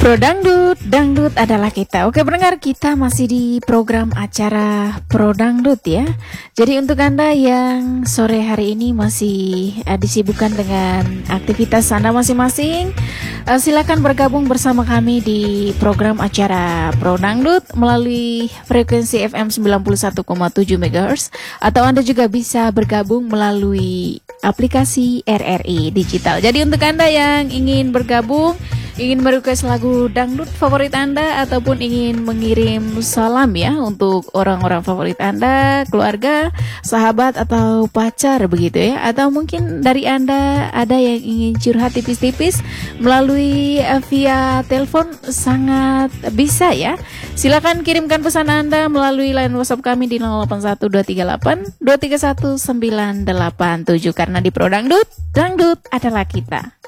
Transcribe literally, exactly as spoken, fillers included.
Pro Dangdut, Dangdut adalah kita. Oke pendengar, kita masih di program acara Pro Dangdut ya. Jadi untuk Anda yang sore hari ini masih uh, disibukkan dengan aktivitas Anda masing-masing, uh, silakan bergabung bersama kami di program acara Pro Dangdut melalui frekuensi F M sembilan puluh satu koma tujuh megahertz, atau Anda juga bisa bergabung melalui aplikasi R R I Digital. Jadi untuk Anda yang ingin bergabung, ingin merequest lagu dangdut favorit Anda, ataupun ingin mengirim salam ya untuk orang-orang favorit Anda, keluarga, sahabat, atau pacar begitu ya, atau mungkin dari Anda ada yang ingin curhat tipis-tipis melalui uh, via telepon, sangat bisa ya. Silakan kirimkan pesan Anda melalui line WhatsApp kami di nol delapan satu dua tiga delapan dua tiga satu sembilan delapan tujuh, karena di Pro Dangdut, dangdut adalah kita.